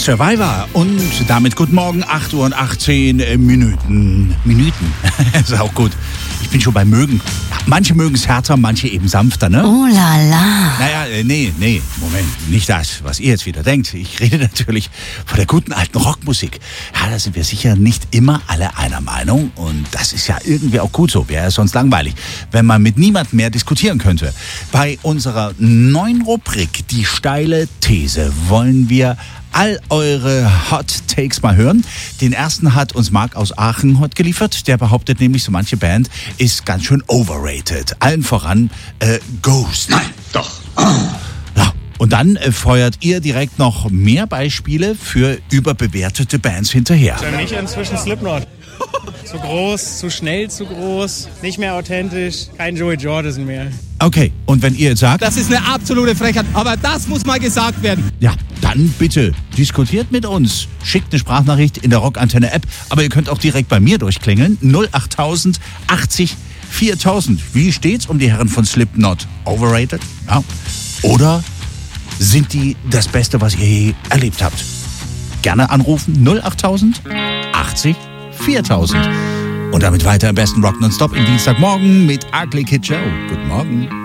Survivor und damit guten Morgen, 8 Uhr und 18 Minuten. Ist auch gut. Ich bin schon bei mögen. Manche mögen es härter, manche eben sanfter, ne? Oh la la. Naja, nee, Moment, nicht das, was ihr jetzt wieder denkt. Ich rede natürlich von der guten alten Rockmusik. Ja, da sind wir sicher nicht immer alle einer Meinung und das ist ja irgendwie auch gut so. Wäre ja sonst langweilig, wenn man mit niemandem mehr diskutieren könnte. Bei unserer neuen Rubrik, die steile These, wollen wir all eure Hot Takes mal hören. Den ersten hat uns Marc aus Aachen heute geliefert. Der behauptet nämlich, so manche Band ist ganz schön overrated. Allen voran Ghost. Nein, doch. Ja, und dann feuert ihr direkt noch mehr Beispiele für überbewertete Bands hinterher. Für mich inzwischen Slipknot. Zu groß, zu schnell, zu groß, nicht mehr authentisch, kein Joey Jordison mehr. Okay, und wenn ihr jetzt sagt, Das ist eine absolute Frechheit, aber das muss mal gesagt werden. ja, dann bitte diskutiert mit uns. Schickt eine Sprachnachricht in der Rockantenne-App, aber ihr könnt auch direkt bei mir durchklingeln. 08000 80 4000. Wie steht's um die Herren von Slipknot? Overrated? Ja. Oder sind die das Beste, was ihr je erlebt habt? Gerne anrufen 08000 80 4000. Und damit weiter im besten Rock nonstop im Dienstagmorgen mit Ugly Kid Joe. Guten Morgen.